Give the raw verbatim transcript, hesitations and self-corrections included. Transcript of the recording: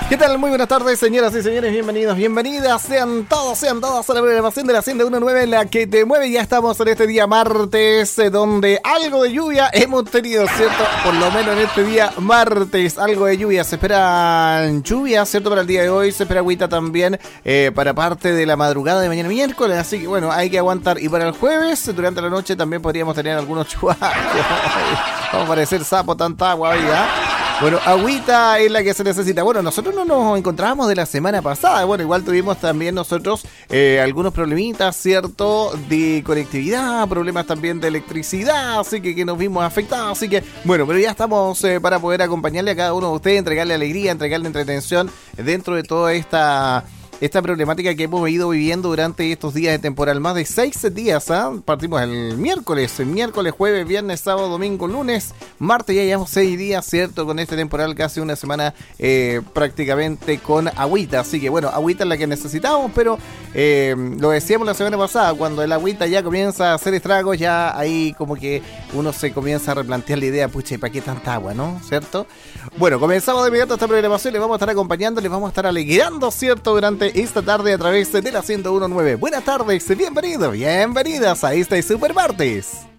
¿Qué tal? Muy buenas tardes, señoras y señores, bienvenidos, bienvenidas, sean todos, sean todas a la programación de la cien diecinueve, la que te mueve. Ya estamos en este día martes, eh, donde algo de lluvia hemos tenido, ¿cierto? Por lo menos en este día martes, algo de lluvia. Se espera lluvia, ¿cierto? Para el día de hoy, se espera agüita también eh, para parte de la madrugada de mañana miércoles, así que bueno, hay que aguantar. Y para el jueves, durante la noche, también podríamos tener algunos chubascos. Vamos a parecer sapo, tanta agua hoy, ¿ah? Bueno, agüita es la que se necesita. Bueno, nosotros no nos encontrábamos de la semana pasada. Bueno, igual tuvimos también nosotros eh, algunos problemitas, ¿cierto? De conectividad, problemas también de electricidad, así que, que nos vimos afectados. Así que, bueno, pero ya estamos eh, para poder acompañarle a cada uno de ustedes, entregarle alegría, entregarle entretención dentro de toda esta... Esta problemática que hemos ido viviendo durante estos días de temporal, más de seis días, ¿eh? Partimos el miércoles, el miércoles, jueves, viernes, sábado, domingo, lunes, martes, ya llevamos seis días, ¿cierto? Con este temporal, casi una semana eh, prácticamente con agüita, así que bueno, agüita es la que necesitamos, pero eh, lo decíamos la semana pasada, cuando el agüita ya comienza a hacer estragos, ya ahí como que uno se comienza a replantear la idea, pucha, ¿y para qué tanta agua, no? ¿Cierto? Bueno, comenzamos de inmediato esta programación, les vamos a estar acompañando, les vamos a estar alegrando, ¿cierto? Durante esta tarde a través de la ciento diecinueve. Buenas tardes, bienvenidos, bienvenidas a este Super Martes.